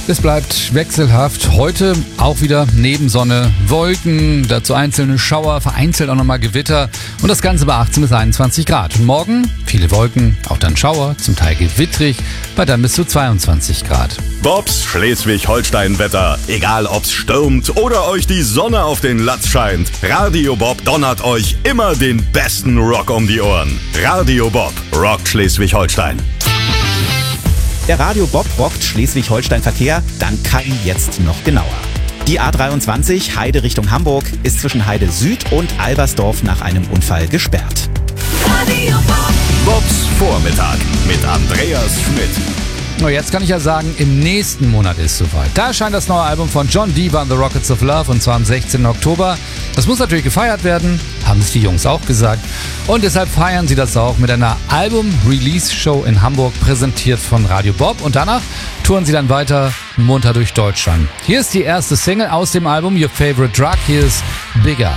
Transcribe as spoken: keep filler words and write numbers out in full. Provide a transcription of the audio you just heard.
Es bleibt wechselhaft. Heute auch wieder neben Sonne, Wolken, dazu einzelne Schauer, vereinzelt auch nochmal Gewitter und das Ganze bei achtzehn bis einundzwanzig Grad. Und morgen viele Wolken, auch dann Schauer, zum Teil gewittrig, bei dann bis zu zweiundzwanzig Grad. Bobs Schleswig-Holstein-Wetter. Egal ob's stürmt oder euch die Sonne auf den Latz scheint. Radio Bob donnert euch immer den besten Rock um die Ohren. Radio Bob rockt Schleswig-Holstein. Der Radio Bob rockt Schleswig-Holstein-Verkehr, dann kein jetzt noch genauer. Die A dreiundzwanzig Heide Richtung Hamburg ist zwischen Heide Süd und Albersdorf nach einem Unfall gesperrt. Radio Bob. Bobs Vormittag mit Andreas Schmidt. Oh, jetzt kann ich ja sagen, im nächsten Monat ist soweit. Da erscheint das neue Album von John Deaver and the Rockets of Love und zwar am sechzehnten Oktober. Das muss natürlich gefeiert werden, haben es die Jungs auch gesagt. Und deshalb feiern sie das auch mit einer Album-Release-Show in Hamburg, präsentiert von Radio Bob. Und danach touren sie dann weiter munter durch Deutschland. Hier ist die erste Single aus dem Album, Your Favorite Drug. Hier ist Bigger.